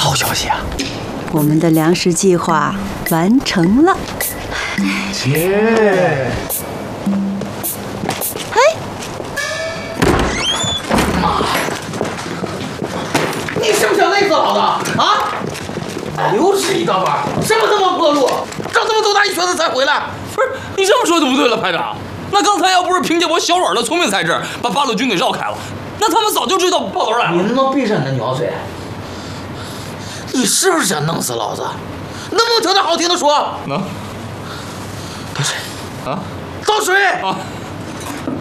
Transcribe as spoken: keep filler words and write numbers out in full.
好消息啊！ 我们的粮食计划完成了。 切！ 嘿， 妈！你是不是想累死老子啊？又是一道弯，什么他妈破路，绕这么多大一圈子才回来？ 不是，你这么说就不对了，排长。那刚才要不是凭借我小软的聪明才智把八路军给绕开了，那他们早就追到炮头来了。 你他妈闭上你的鸟嘴！你是不是想弄死老子？能不能听点好听的说？ 能。 倒水啊！ 倒水！ 啊！